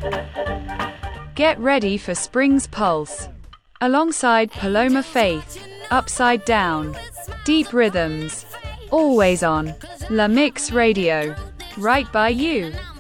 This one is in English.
Get ready for Spring's Pulse. Alongside Paloma Faith, Upside Down. Deep rhythms. Always on. La Mix Radio. Right by you.